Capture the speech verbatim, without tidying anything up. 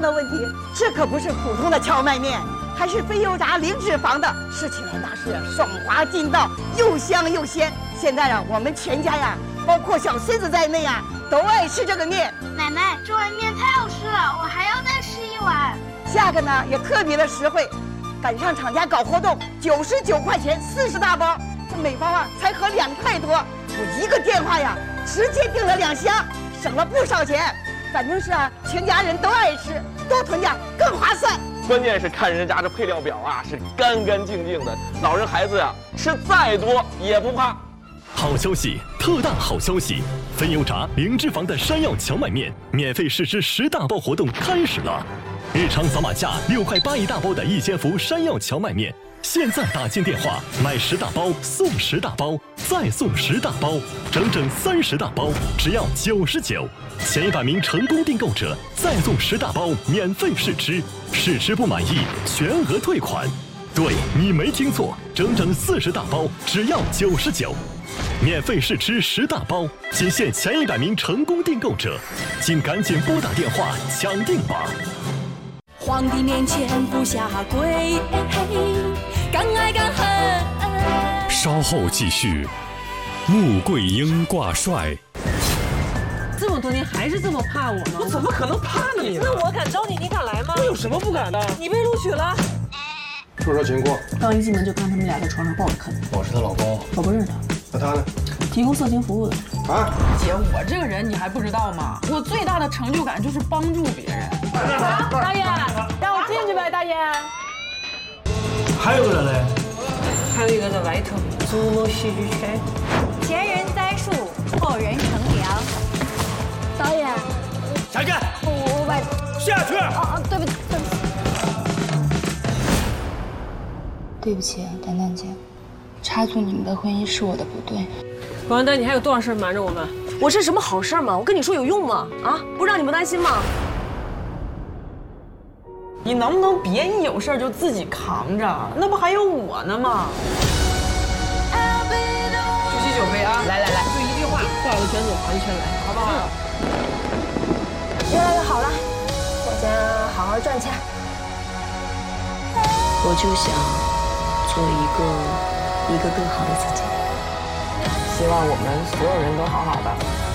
的问题，这可不是普通的荞麦面，还是非油炸零脂肪的，吃起来那是爽滑劲道，又香又鲜。现在啊，我们全家呀，包括小孙子在内啊，都爱吃这个面。 奶奶，这碗面太好吃了，我还要再吃一碗。 价格呢也特别的实惠，赶上厂家搞活动，九十九块钱四十大包，这每包啊才合两块多。我一个电话呀，直接订了两箱，省了不少钱。反正是啊，全家人都爱吃，多囤点更划算。 关键是看人家这配料表啊，是干干净净的，老人孩子呀、啊、吃再多也不怕。 好消息，特大好消息！非油炸零脂肪的山药荞麦面免费试吃十大包活动开始了。日常扫码价六块八一大包的一千伏山药荞麦面，现在打进电话买十大包送十大包，再送十大包，整整三十大包，只要九十九。前一百名成功订购者再送十大包免费试吃，试吃不满意全额退款。对，你没听错，整整四十大包，只要九十九。免费试吃十大包，仅限前一百名成功订购者，请赶紧拨打电话抢订吧。 皇帝面前不下跪，敢爱敢恨。 稍后继续，穆桂英挂帅。 这么多年还是这么怕我吗？ 我怎么可能怕你呢？ 那我敢招你，你敢来吗？ 我有什么不敢的？ 你被录取了。 说说情况。 刚一进门就看他们俩在床上抱着啃。 我是她老公。 我不认识他。 那他呢？ 提供色情服务的。 啊， 姐，我这个人你还不知道吗？我最大的成就感就是帮助别人。 大爷，让我进去呗，大爷。 还有个人嘞？ 还有一个在外头。筑梦戏剧圈。 前人栽树，后人乘凉。 导演， 下去。 我我把下去。 哦哦，对不起，对不起。 对不起，丹丹姐，插足你们的婚姻是我的不对。 王丹丹，你还有多少事瞒着我们？ 我是什么好事吗？我跟你说有用吗？啊，不让你们担心吗？ 你能不能别一有事就自己扛着？那不还有我呢吗？ 举起酒杯啊！ 来来来， 就一句话，画个圈子环圈来，好不好？ 越来越好了，大家好好赚钱。 我就想做一个一个更好的自己。 希望我们所有人都好好的。